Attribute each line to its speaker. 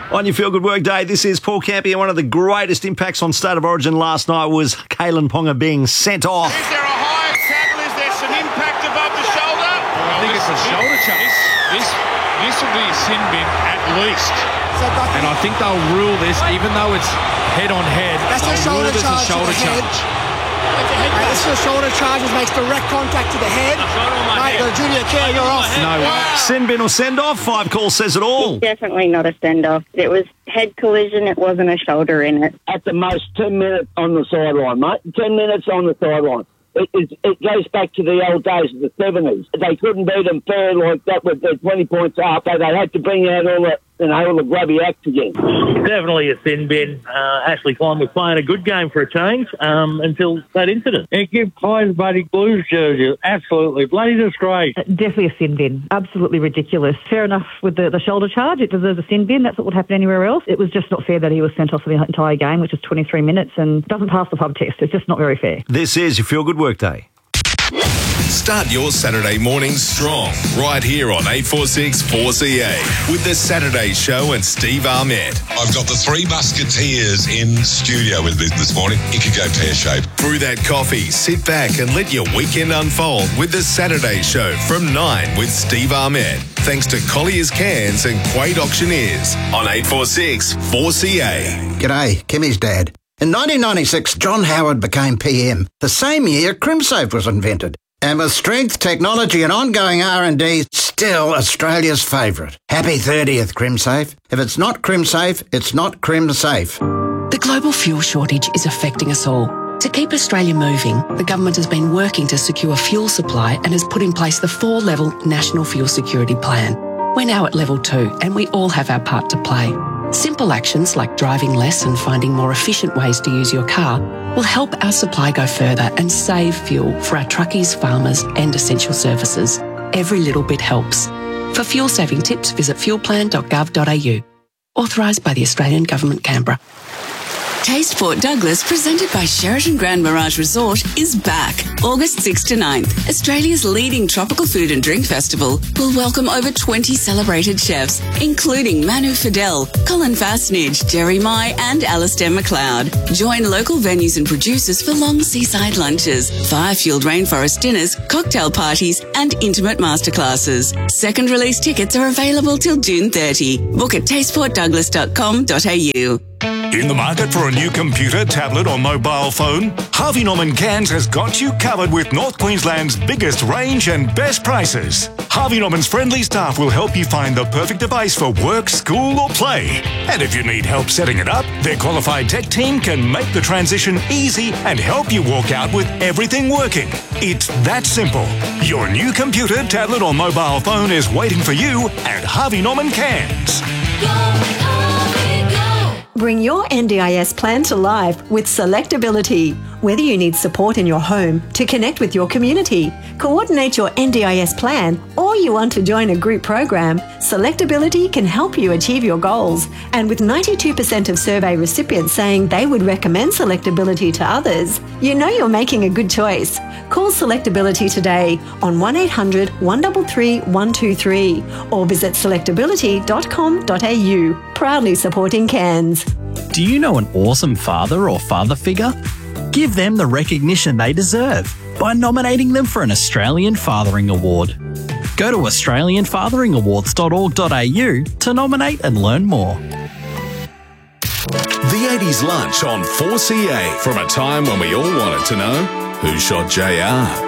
Speaker 1: On your Feel Good Work Day, this is Paul Campy, and one of the greatest impacts on State of Origin last night was Kalen Ponga being sent off.
Speaker 2: Is there a higher tackle? Is there some impact above the shoulder?
Speaker 3: I think it's a shoulder charge. This will be a sin bin at least. And I think they'll rule this, even though it's head on head.
Speaker 4: That's a shoulder charge. This is a shoulder charge. It makes direct contact to the head. Mate, the junior care, you're off.
Speaker 3: No way.
Speaker 1: Sin bin or send off? 5 Call says it all.
Speaker 5: Definitely not a send-off. It was head collision. It wasn't a shoulder in it.
Speaker 6: At the most, 10 minutes on the sideline, mate. 10 minutes on the sideline. It goes back to the old days of the 70s. They couldn't beat them fair like that with their 20 points up. So they had to bring out all the grubby acts again.
Speaker 7: Definitely a sin bin. Ashley Klein was playing a good game for a change until that incident.
Speaker 8: And give Klein's bloody Blues jersey. Absolutely. Bloody disgrace.
Speaker 9: Definitely a sin bin. Absolutely ridiculous. Fair enough with the shoulder charge. It deserves a sin bin. That's what would happen anywhere else. It was just not fair that he was sent off for the entire game, which is 23 minutes, and doesn't pass the pub test. It's just not very fair.
Speaker 1: This is your Feel Good Work Day.
Speaker 10: Start your Saturday mornings strong right here on 846 4CA with the Saturday Show and Steve Armett.
Speaker 11: I've got the three musketeers in studio with me this morning. It could go pear-shaped.
Speaker 10: Brew that coffee, sit back and let your weekend unfold with the Saturday Show from 9 with Steve Armett. Thanks to Collier's Cans and Quade Auctioneers on 846 4CA.
Speaker 12: G'day, Kimmy's dad. In 1996, John Howard became PM. The same year, CrimSafe was invented. And with strength, technology and ongoing R&D, still Australia's favourite. Happy 30th, CrimSafe. If it's not CrimSafe, it's not CrimSafe.
Speaker 13: The global fuel shortage is affecting us all. To keep Australia moving, the government has been working to secure fuel supply and has put in place the 4-level National Fuel Security Plan. We're now at level 2 and we all have our part to play. Simple actions like driving less and finding more efficient ways to use your car will help our supply go further and save fuel for our truckies, farmers and essential services. Every little bit helps. For fuel saving tips, visit fuelplan.gov.au. Authorised by the Australian Government, Canberra.
Speaker 14: Taste Port Douglas, presented by Sheraton Grand Mirage Resort, is back August 6th to 9th. Australia's leading tropical food and drink festival will welcome over 20 celebrated chefs, including Manu Fidel, Colin Fastnidge, Jerry Mai and Alistair McLeod. Join local venues and producers for long seaside lunches, fire-fueled rainforest dinners, cocktail parties and intimate masterclasses. Second release tickets are available till June 30. Book at tasteportdouglas.com.au.
Speaker 15: In the market for a new computer, tablet or mobile phone? Harvey Norman Cairns has got you covered with North Queensland's biggest range and best prices. Harvey Norman's friendly staff will help you find the perfect device for work, school or play. And if you need help setting it up, their qualified tech team can make the transition easy and help you walk out with everything working. It's that simple. Your new computer, tablet or mobile phone is waiting for you at Harvey Norman Cairns.
Speaker 16: Bring your NDIS plan to life with Selectability. Whether you need support in your home, to connect with your community, coordinate your NDIS plan, or you want to join a group program, Selectability can help you achieve your goals. And with 92% of survey recipients saying they would recommend Selectability to others, you know you're making a good choice. Call Selectability today on 1800 133 123 or visit selectability.com.au. Proudly supporting Cairns.
Speaker 17: Do you know an awesome father or father figure? Give them the recognition they deserve by nominating them for an Australian Fathering Award. Go to australianfatheringawards.org.au to nominate and learn more.
Speaker 10: The 80s lunch on 4CA from a time when we all wanted to know who shot JR.